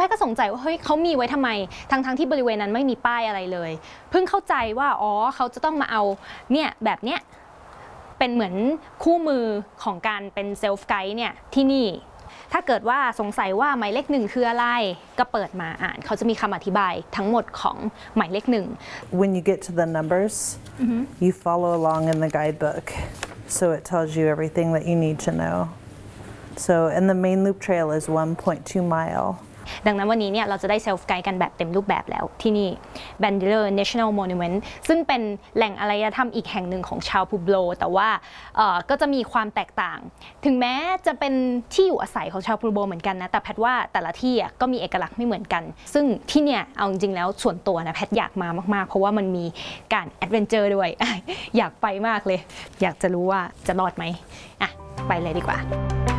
กก็สงสัยว่าเฮ้ยเขามีไว้ทำไมทั้งที่บริเวณนั้นไม่มีป้ายอะไรเลยเพิ่งเข้าใจว่าอ๋อเขาจะต้องมาเอาเนี่ยแบบเนี้ยเป็นเหมือนคู่มือของการเป็นเซลฟ์ไกด์เนี่ยที่นี่ถ้าเกิดว่าสงสัยว่าหมายเลข1คืออะไรก็เปิดมาอ่านเขาจะมีคำอธิบายทั้งหมดของหมายเลข1 When you get to the numbers, you follow along in the guidebook, so it tells you everything that you need to know. So, and the main loop trail is 1.2 mile. ดังนั้นวันนี้เนี่ยเราจะได้เซลฟ์ไกด์กันแบบเต็มรูปแบบแล้วที่นี่ Bandelier National Monument ซึ่งเป็นแหล่งอารยธรรมอีกแห่งหนึ่งของชาวพูโบแต่ว่าก็จะมีความแตกต่างถึงแม้จะเป็นที่อยู่อาศัยของชาวพูโบเหมือนกันนะแต่แพทว่าแต่ละที่ก็มีเอกลักษณ์ไม่เหมือนกันซึ่งที่เนี่ยเอาจริงๆแล้วส่วนตัวนะแพทอยากมามากๆเพราะว่ามันมีการแอดเวนเจอร์ด้วย อยากไปมากเลยอยากจะรู้ว่าจะรอดไหมอ่ะไปเลยดีกว่า